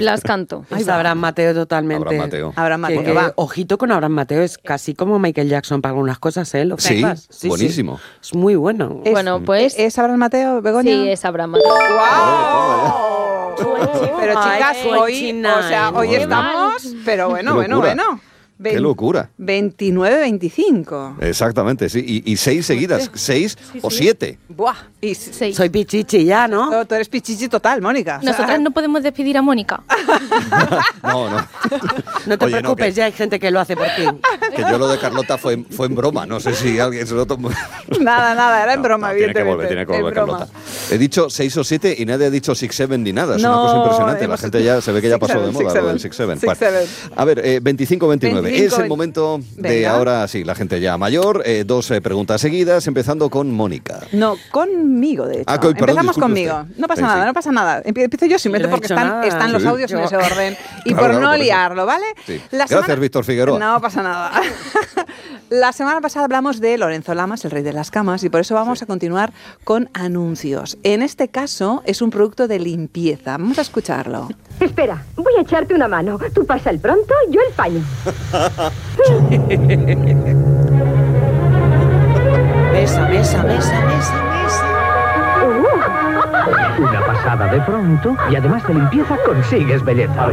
Las canto. Es Abraham Mateo totalmente. Abraham Mateo. Que, ojito con Abraham Mateo, es casi como Michael Jackson para algunas cosas, ¿eh? ¿Lo flipas? Sí, buenísimo. Sí. Es muy bueno. Bueno, pues... ¿Es Abraham Mateo, Begoña? Sí, es Abraham Mateo. ¡Guau! Pero chicas, hoy estamos... Pero bueno. ¡Qué locura! 29-25. Exactamente, sí. Y 6 seguidas. 6 o 7. Buah. Y soy pichichi ya, ¿no? Tú eres pichichi total, Mónica. Nosotras no podemos despedir a Mónica. No. No te preocupes, ya hay gente que lo hace por ti. Que yo lo de Carlota fue en broma. No sé si alguien se lo tomó. Nada, era en broma, evidentemente. Tiene que volver Carlota. He dicho 6 o 7 y nadie ha dicho 6-7 ni nada. Es una cosa impresionante. La gente ya se ve que ya pasó de moda lo del 6-7. A ver, 25-29. Es el momento de ahora, sí, la gente ya mayor. 2 preguntas seguidas, empezando con Mónica. No, conmigo, de hecho. Empezamos conmigo. No pasa nada. Empiezo yo simplemente porque están los audios en ese orden. Y por no liarlo, ¿vale? Sí. Gracias, Víctor Figueroa. No pasa nada. La semana pasada hablamos de Lorenzo Lamas, el rey de las camas, y por eso vamos a continuar con anuncios. En este caso es un producto de limpieza. Vamos a escucharlo. Espera, voy a echarte una mano. Tú pasa el pronto, yo el paño. Mesa. Una pasada de pronto y además de limpieza consigues belleza.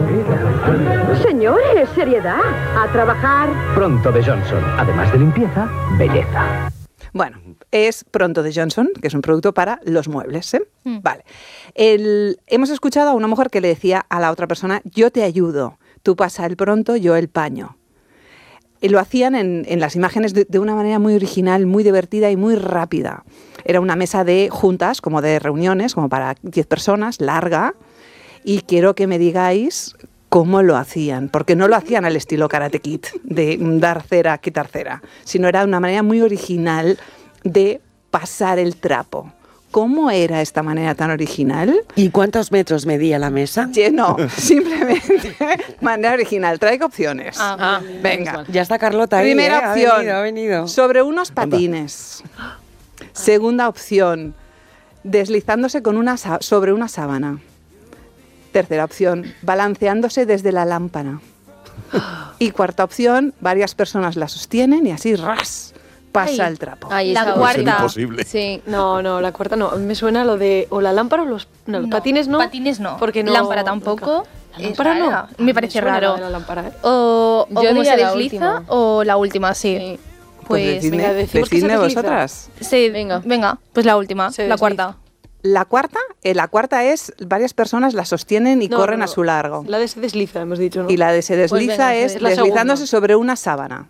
Señores, seriedad. A trabajar. Pronto de Johnson, además de limpieza, belleza. Bueno, es Pronto de Johnson, que es un producto para los muebles, ¿eh? Vale. Hemos escuchado a una mujer que le decía a la otra persona, yo te ayudo, tú pasa el pronto, yo el paño. Y lo hacían en las imágenes de una manera muy original, muy divertida y muy rápida. Era una mesa de juntas, como de reuniones, como para 10 personas, larga, y quiero que me digáis cómo lo hacían, porque no lo hacían al estilo Karate Kid, de dar cera, quitar cera, sino era una manera muy original de pasar el trapo. ¿Cómo era esta manera tan original? ¿Y cuántos metros medía la mesa? No, simplemente manera original. Traigo opciones. Venga. Ya está Carlota ahí. Primera opción, ha venido. Sobre unos patines. Segunda opción, deslizándose sobre una sábana. Tercera opción, balanceándose desde la lámpara. Y cuarta opción, varias personas la sostienen y así ras. Pasa el trapo. La cuarta. Es imposible. Sí, no, la cuarta no. Me suena lo de o la lámpara o los patines no. Patines no. Porque no. Lámpara tampoco. La lámpara no. Me parece raro. La lámpara, ¿eh? O yo como se desliza última. O la última, sí. Pues decidme vosotras. Sí, venga, pues la última, la cuarta. La cuarta es varias personas la sostienen y corren a su largo. La de se desliza, hemos dicho, ¿no? Y la de se desliza es deslizándose sobre una sábana.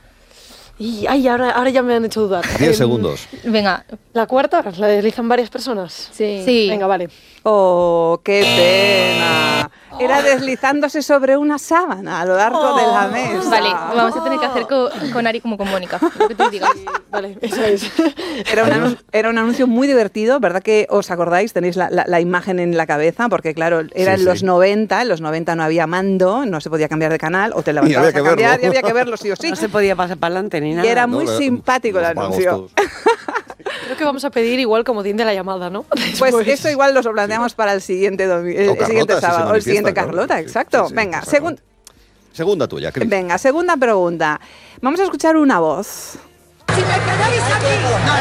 Y ahora ya me han hecho dudar. 10 segundos. Venga. ¿La cuarta? ¿La deslizan varias personas? Sí. Venga, vale. ¡Oh, qué pena! Era deslizándose sobre una sábana a lo largo de la mesa. Vale, vamos a tener que hacer con Ari como con Mónica, lo que tú digas. Vale, eso es. Era un anuncio muy divertido, ¿verdad que os acordáis? Tenéis la imagen en la cabeza, porque claro, era en los 90, en los 90 no había mando, no se podía cambiar de canal, o te levantabas a cambiar y había que verlo sí o sí. No se podía pasar para adelante ni nada. Y era muy simpático el anuncio. Creo que vamos a pedir igual como de la llamada, ¿no? Pues eso igual nos lo planteamos para el siguiente sábado, o el siguiente Carlota, exacto. Sí, venga, segunda tuya, Cris. Venga, segunda pregunta. Vamos a escuchar una voz. Si me queréis aquí, no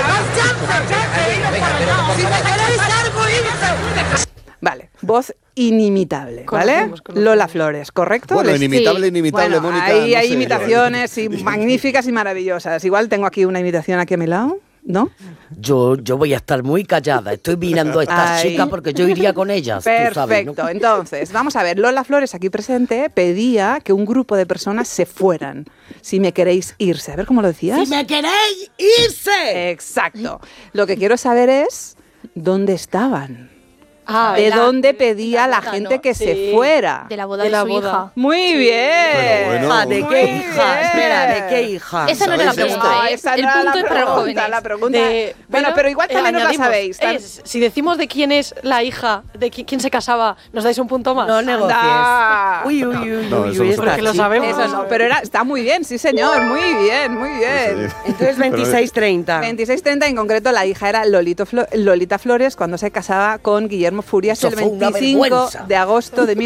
si me queréis algo, Vale, voz inimitable, ¿vale? Lola Flores, ¿correcto? Bueno, inimitable, bueno, Mónica. Hay no sé, imitaciones magníficas y maravillosas. Igual tengo aquí una imitación aquí a mi lado, ¿no? Yo voy a estar muy callada. Estoy mirando a estas chicas porque yo iría con ellas. Perfecto. Tú sabes, ¿no? Entonces, vamos a ver. Lola Flores, aquí presente, pedía que un grupo de personas se fueran. Si me queréis irse. A ver cómo lo decías. ¡Si me queréis irse! Exacto. Lo que quiero saber es ¿dónde estaban? ¿De dónde pedía la gente que se fuera? De la boda de su hija. Muy bien. Bueno. ¿De qué hija? Espera, ¿de qué hija? Esa no era la pregunta, ¿eh? Esa El no era punto es para los jóvenes. La pregunta. Bueno, pero igual también no la sabéis. Si decimos de quién es la hija, de quién se casaba, ¿nos dais un punto más? No negocies. Uy, porque lo sabemos. Eso no, pero está muy bien, sí señor, muy bien. Entonces 26-30. 26-30, en concreto la hija era Lolita Flores cuando se casaba con Guillermo Furias el 25 de agosto de